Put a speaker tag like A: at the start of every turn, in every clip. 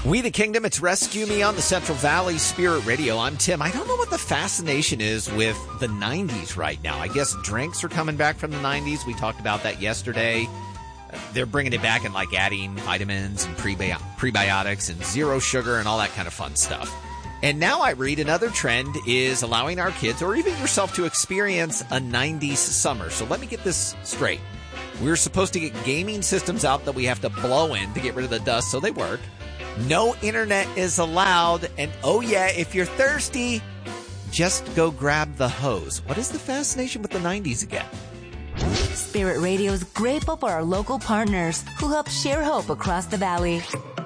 A: We the Kingdom, it's Rescue Me on the Central Valley Spirit Radio. I'm Tim. I don't know what the fascination is with the 90s right now. I guess drinks are coming back from the 90s. We talked about that yesterday. They're bringing it back and like adding vitamins and prebiotics and zero sugar and all that kind of fun stuff. And now I read another trend is allowing our kids or even yourself to experience a 90s summer. So let me get this straight. We're supposed to get gaming systems out that we have to blow in to get rid of the dust so they work. No internet is allowed. And oh yeah, if you're thirsty, just go grab the hose. What is the fascination with the 90s again?
B: Spirit Radio is grateful for our local partners who help share hope across the valley.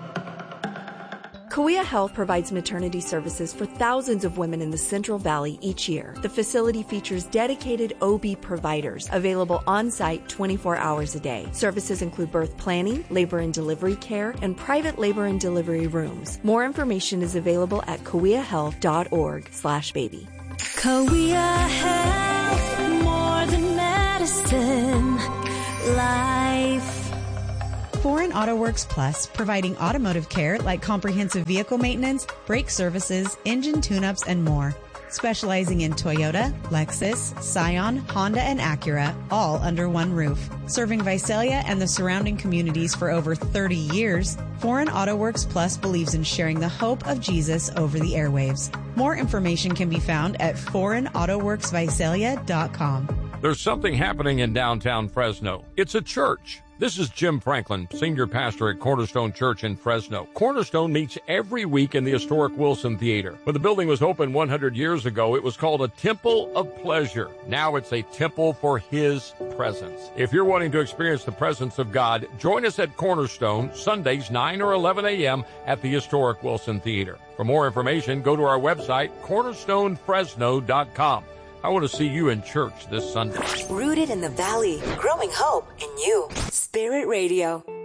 C: Kauai Health provides maternity services for thousands of women in the Central Valley each year. The facility features dedicated OB providers available on-site 24 hours a day. Services include birth planning, labor and delivery care, and private labor and delivery rooms. More information is available at kauaihealth.org/baby.
D: Kauai Health, more than medicine, life.
E: Foreign Auto Works Plus, providing automotive care like comprehensive vehicle maintenance, brake services, engine tune-ups, and more. Specializing in Toyota, Lexus, Scion, Honda, and Acura, all under one roof. Serving Visalia and the surrounding communities for over 30 years, Foreign Auto Works Plus believes in sharing the hope of Jesus over the airwaves. More information can be found at foreignautoworksvisalia.com.
F: There's something happening in downtown Fresno. It's a church. This is Jim Franklin, senior pastor at Cornerstone Church in Fresno. Cornerstone meets every week in the historic Wilson Theater. When the building was opened 100 years ago, it was called a Temple of Pleasure. Now it's a temple for His presence. If you're wanting to experience the presence of God, join us at Cornerstone, Sundays 9 or 11 a.m. at the historic Wilson Theater. For more information, go to our website, cornerstonefresno.com. I want to see you in church this Sunday.
B: Rooted in the valley, growing hope in you. Spirit Radio.